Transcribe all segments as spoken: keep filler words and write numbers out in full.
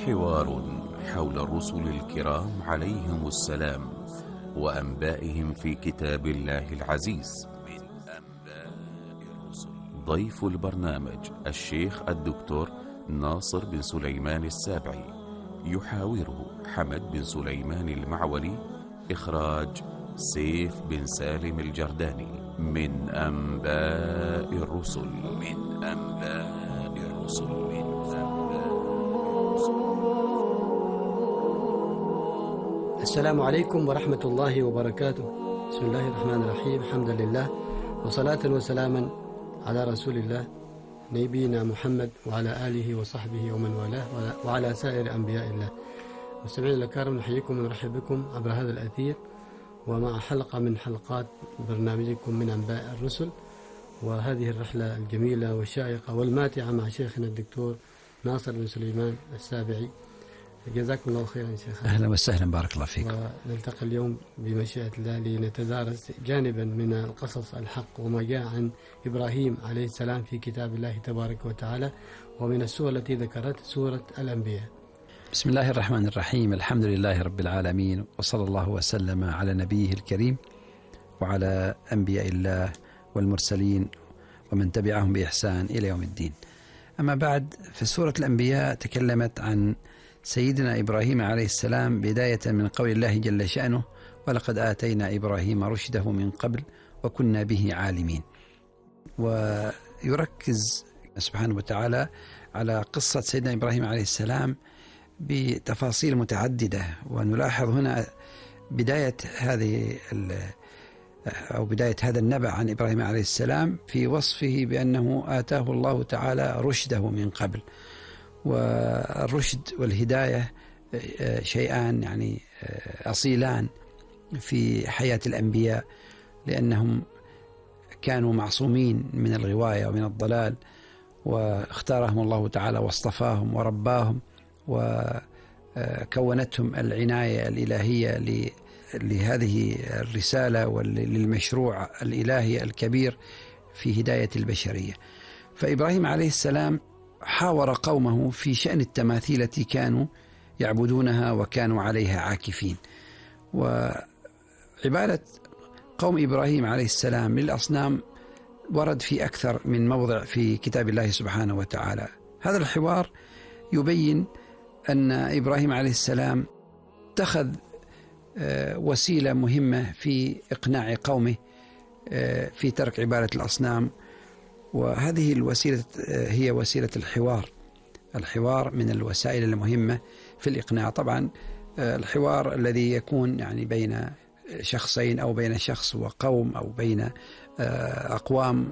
حوار حول الرسل الكرام عليهم السلام وأنبائهم في كتاب الله العزيز من أنباء الرسل. ضيف البرنامج الشيخ الدكتور ناصر بن سليمان السابعي، يحاوره حمد بن سليمان المعولي، إخراج سيف بن سالم الجرداني. من أنباء الرسل من أنباء الرسل من أنباء الرسل. السلام عليكم ورحمة الله وبركاته. بسم الله الرحمن الرحيم، الحمد لله وصلاة وسلاما على رسول الله نبينا محمد وعلى آله وصحبه ومن والاه وعلى سائر أنبياء الله. مستمعينا الكرام، نحييكم ونرحب بكم عبر هذا الأثير ومع حلقة من حلقات برنامجكم من أنباء الرسل، وهذه الرحلة الجميلة والشائقة والماتعة مع شيخنا الدكتور ناصر بن سليمان السابعي. جزاكم الله خيرا شيخ. أهلا وسهلا، بارك الله فيكم. ونلتقي اليوم بمشيئة الله لنتدارس جانبا من القصص الحق وما جاء عن إبراهيم عليه السلام في كتاب الله تبارك وتعالى، ومن السور التي ذكرت سورة الأنبياء. بسم الله الرحمن الرحيم، الحمد لله رب العالمين، وصلى الله وسلم على نبيه الكريم وعلى أنبياء الله والمرسلين ومن تبعهم بإحسان إلى يوم الدين. أما بعد، في سورة الأنبياء تكلمت عن سيدنا إبراهيم عليه السلام، بداية من قول الله جل شأنه: ولقد آتينا إبراهيم رشده من قبل وكنا به عالمين. ويركز سبحانه وتعالى على قصة سيدنا إبراهيم عليه السلام بتفاصيل متعددة، ونلاحظ هنا بداية هذه أو بداية هذا النبأ عن إبراهيم عليه السلام في وصفه بأنه آتاه الله تعالى رشده من قبل. والرشد والهداية شيئان يعني أصيلان في حياة الأنبياء، لأنهم كانوا معصومين من الغواية ومن الضلال، واختارهم الله تعالى واصطفاهم ورباهم، وكونتهم العناية الإلهية لهذه الرسالة وللمشروع الإلهي الكبير في هداية البشرية. فإبراهيم عليه السلام حاور قومه في شأن التماثيل التي كانوا يعبدونها وكانوا عليها عاكفين. وعبادة قوم إبراهيم عليه السلام للأصنام ورد في أكثر من موضع في كتاب الله سبحانه وتعالى. هذا الحوار يبين أن إبراهيم عليه السلام اتخذ وسيلة مهمة في إقناع قومه في ترك عبادة الأصنام، وهذه الوسيلة هي وسيلة الحوار. الحوار من الوسائل المهمة في الإقناع. طبعا الحوار الذي يكون يعني بين شخصين أو بين شخص وقوم أو بين أقوام،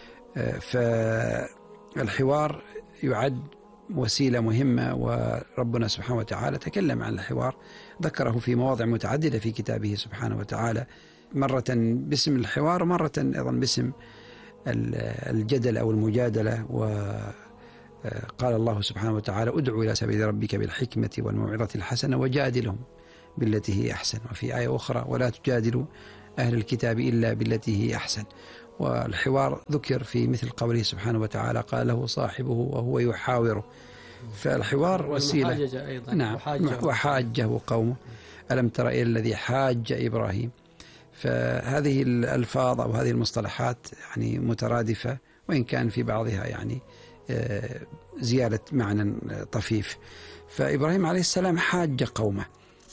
فالحوار يعد وسيلة مهمة، وربنا سبحانه وتعالى تكلم عن الحوار، ذكره في مواضع متعددة في كتابه سبحانه وتعالى، مرة باسم الحوار ومرة أيضا باسم الجدل أو المجادلة. وقال الله سبحانه وتعالى: ادعوا إلى سبيل ربك بالحكمة والموعظة الحسنة وجادلهم بالتي هي أحسن. وفي آية أخرى: ولا تجادلوا أهل الكتاب إلا بالتي هي أحسن. والحوار ذكر في مثل قوله سبحانه وتعالى: قال له صاحبه وهو يحاوره. فالحوار وسيلة. أيضا. نعم، وحاجه قومه ألم تر إلى الذي حاج إبراهيم. فهذه الألفاظ أو هذه المصطلحات يعني مترادفة، وإن كان في بعضها يعني زيادة معنى طفيف. فإبراهيم عليه السلام حاج قومه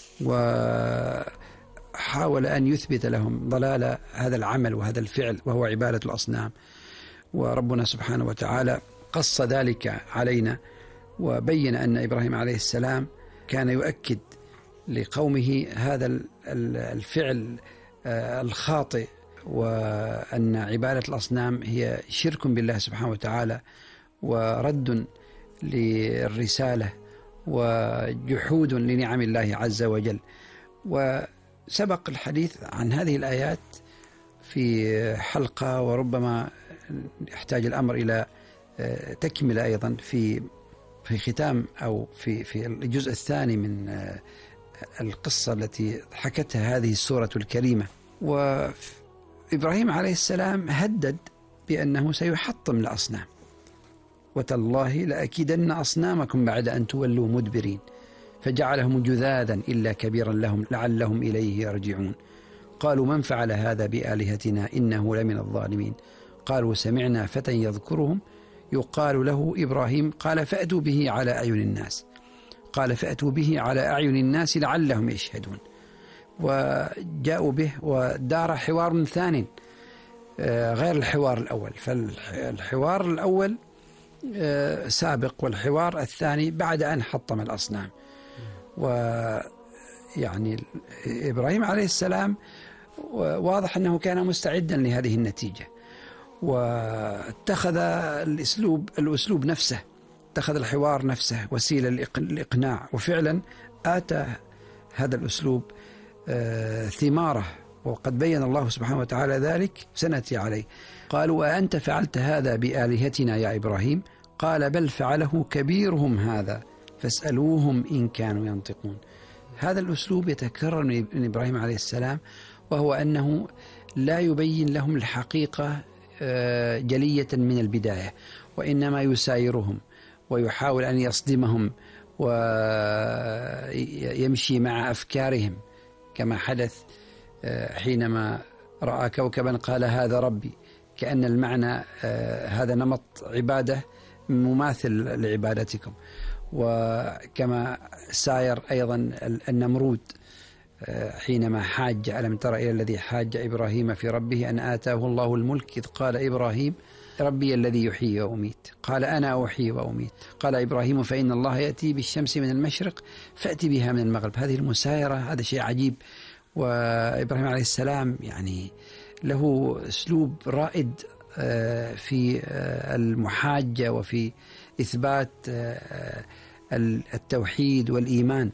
وحاول أن يثبت لهم ضلال هذا العمل وهذا الفعل، وهو عبادة الأصنام. وربنا سبحانه وتعالى قص ذلك علينا، وبين أن إبراهيم عليه السلام كان يؤكد لقومه هذا الفعل الخاطئ، وأن عبادة الأصنام هي شرك بالله سبحانه وتعالى ورد للرسالة وجحود لنعم الله عز وجل. وسبق الحديث عن هذه الآيات في حلقة، وربما يحتاج الأمر إلى تكملة أيضا في في ختام أو في في الجزء الثاني من القصة التي حكتها هذه السورة الكريمة. وإبراهيم عليه السلام هدد بأنه سيحطم الأصنام، وتالله لأكيدن أصنامكم بعد أن تولوا مدبرين فجعلهم جذاذا إلا كبيرا لهم لعلهم إليه يرجعون قالوا من فعل هذا بآلهتنا إنه لمن الظالمين قالوا سمعنا فتى يذكرهم يقال له إبراهيم قال فأتوا به على أعين الناس قال فأتوا به على أعين الناس لعلهم يشهدون. وجاءوا به ودار حوار ثاني غير الحوار الأول، فالحوار الأول سابق والحوار الثاني بعد أن حطم الأصنام. ويعني إبراهيم عليه السلام واضح أنه كان مستعدا لهذه النتيجة، واتخذ الأسلوب الأسلوب نفسه، اتخذ الحوار نفسه وسيلة للإقناع، وفعلا آتى هذا الأسلوب ثماره، وقد بين الله سبحانه وتعالى ذلك سنأتي عليه. قالوا أأنت فعلت هذا بآلهتنا يا إبراهيم؟ قال بل فعله كبيرهم هذا فاسألوهم إن كانوا ينطقون. هذا الأسلوب يتكرر من إبراهيم عليه السلام، وهو أنه لا يبين لهم الحقيقة جلية من البداية، وإنما يسايرهم ويحاول أن يصدمهم ويمشي مع أفكارهم، كما حدث حينما رأى كوكبا قال هذا ربي، كأن المعنى هذا نمط عبادة مماثل لعبادتكم. وكما ساير أيضا النمرود حينما حاج ألم تر إلى الذي حاج إبراهيم في ربه أن آتاه الله الملك إذ قال إبراهيم ربي الذي يحيي وأميت قال أنا أحيي وأميت قال إبراهيم فإن الله يأتي بالشمس من المشرق فأتي بها من المغرب. هذه المسايرة هذا شيء عجيب. وإبراهيم عليه السلام يعني له أسلوب رائد في المحاجة وفي إثبات التوحيد والإيمان.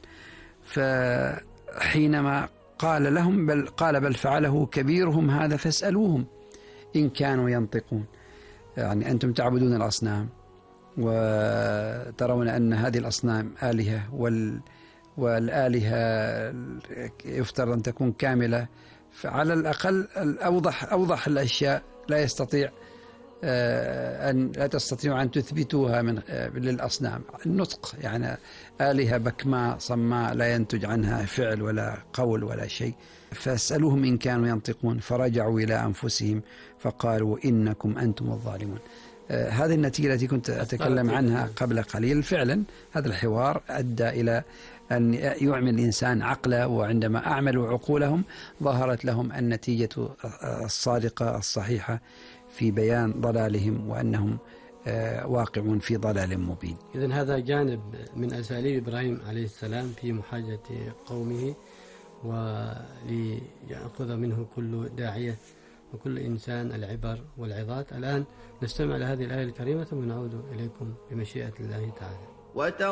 فحينما قال لهم بل قال بل فعله كبيرهم هذا فاسألوهم إن كانوا ينطقون. يعني أنتم تعبدون الأصنام وترون أن هذه الأصنام آلهة، وال والآلهة يفترض أن تكون كاملة، فعلى الأقل الأوضح أوضح الأشياء لا يستطيع أن لا تستطيعوا أن تثبتوها من للأصنام. النطق يعني آلهة بكماء صماء لا ينتج عنها فعل ولا قول ولا شيء. فاسألوهم إن كانوا ينطقون فرجعوا إلى أنفسهم فقالوا إنكم أنتم الظالمون. هذه النتيجة التي كنت أتكلم عنها قبل قليل. فعلا هذا الحوار أدى إلى أن يعمل الإنسان عقله، وعندما أعملوا عقولهم ظهرت لهم النتيجة الصادقة الصحيحة في بيان ضلالهم وأنهم واقعون في ضلال مبين. إذن هذا جانب من أساليب إبراهيم عليه السلام في محاجة قومه، وليأخذ منه كل داعية وكل إنسان العبر والعظات. الآن نستمع لهذه الآية الكريمة ونعود إليكم بمشيئة الله تعالى.